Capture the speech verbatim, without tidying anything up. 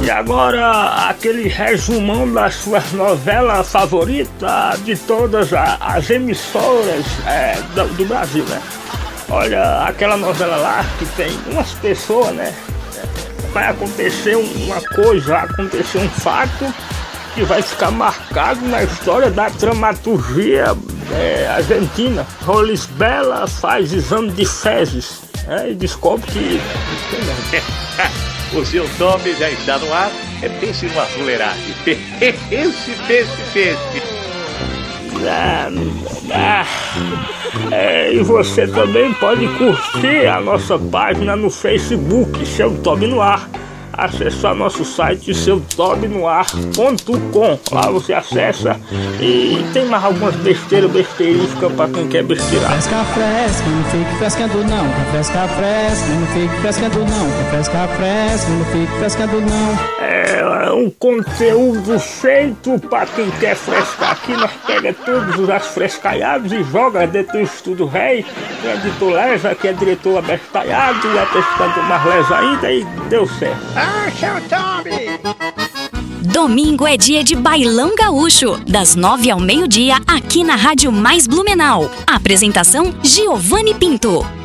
E agora, aquele resumão das suas novelas favoritas de todas a- as emissoras é, do, do Brasil, né? Olha, aquela novela lá que tem umas pessoas, né? Vai acontecer um- uma coisa, vai acontecer um fato que vai ficar marcado na história da dramaturgia é, argentina. Rolisbela faz exame de fezes, né, e descobre que... O seu nome já está no ar. É peixe numa fuleiragem. Peixe, peixe, peixe. Ah, ah, é, e você também pode curtir a nossa página no Facebook, Seu Tobe no Ar. Acessar nosso site seu tobe no ar ponto com. Lá você acessa e tem mais algumas besteiras, besteirísticas pra quem quer besteirar. Fresca, fresca, não fique frescando não. Quer fresca, fresca, não fique frescando não. Quer fresca, fresca, não fique frescando não. É um conteúdo feito pra quem quer frescar. Aqui nós pega todos os frescalhados e joga dentro do Estúdio Rei. O editor Lesa, que é diretor abestalhado, e atestando mais lesa ainda, e deu certo. Ah, seu Tobe! Domingo é dia de Bailão Gaúcho, das nove ao meio-dia, aqui na Rádio Mais Blumenau. Apresentação: Giovanni Pinto.